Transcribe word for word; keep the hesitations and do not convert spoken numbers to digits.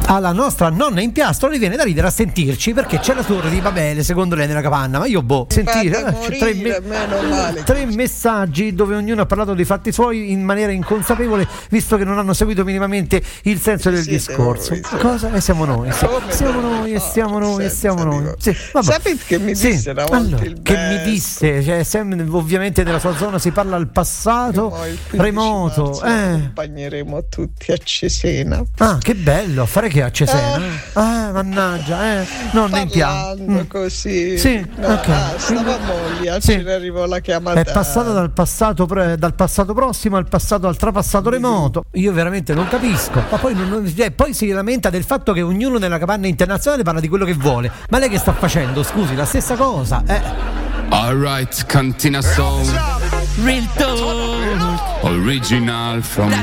alla nostra nonna in piastro le viene da ridere a sentirci, perché c'è la torre di Babele secondo lei nella capanna. Ma io boh, sentire eh, morire, tre, me- male, tre messaggi dove ognuno ha parlato dei fatti suoi in maniera inconsapevole, visto che non hanno seguito minimamente il senso del discorso. Voi, cosa? E siamo noi, sì. siamo noi e siamo noi e siamo noi. Sì, sapete che mi disse sì. una volta allora, il che mi disse, cioè, sempre, ovviamente nella sua zona si parla al passato remoto. Eh. Accompagneremo tutti a Cesena. Ah, che bello, a fare che a Cesena? Ah, ah mannaggia, eh. Non ne impianto. Mm. Così. Sì, no, ok. ah, stavamo lì, sì. Ce ne arrivò la chiamata. È passata dal passato, pre- dal passato prossimo al passato al trapastato remoto. Io veramente non capisco. Ma poi, non, non, eh, poi si lamenta del fatto che ognuno nella capanna internazionale parla di quello che vuole. Ma lei che sta facendo? Scusi, la stessa cosa, eh. Alright, Cantina Soul. Real talk. Original from